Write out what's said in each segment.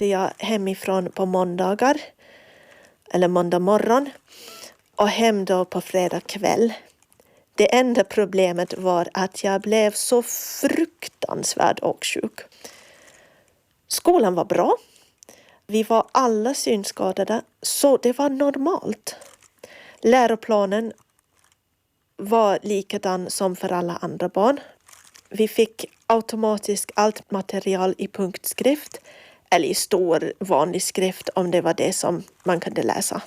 Jag hemifrån på måndagar eller måndag morgon och hem då på fredag kväll. Det enda problemet var att jag blev så fruktansvärt åksjuk. Skolan var bra. Vi var alla synskadade, så det var normalt. Läroplanen var likadan som för alla andra barn. Vi fick automatiskt allt material i punktskrift eller i stor vanlig skrift om det var det som man kunde läsa.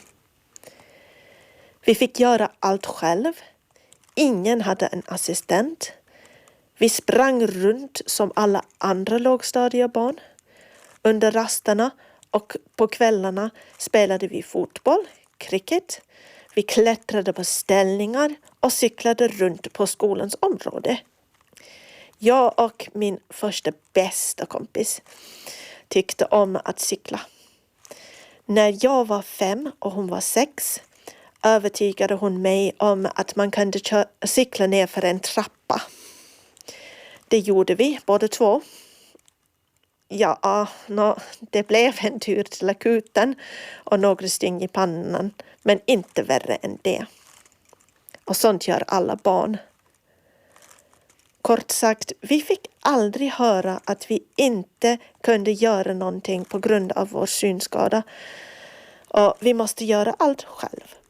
Vi fick göra allt själv. Ingen hade en assistent. Vi sprang runt som alla andra lågstadiebarn. Under rasterna och på kvällarna spelade vi fotboll, cricket. Vi klättrade på ställningar och cyklade runt på skolans område. Jag och min första bästa kompis tyckte om att cykla. När jag var 5 och hon var 6 övertygade hon mig om att man kunde cykla ner för en trappa. Det gjorde vi, båda två. Det blev en tur till akuten och några sting i pannan, men inte värre än det. Och sånt gör alla barn. Kort sagt, vi fick aldrig höra att vi inte kunde göra någonting på grund av vår synskada. Och vi måste göra allt själv.